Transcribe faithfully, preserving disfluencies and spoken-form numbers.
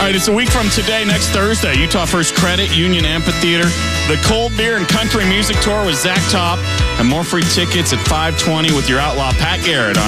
All right, it's a week from today, next Thursday, Utah First Credit Union Amphitheater. The Cold Beer and Country Music Tour with Zach Top. And more free tickets at five twenty with your outlaw, Pat Garrett. On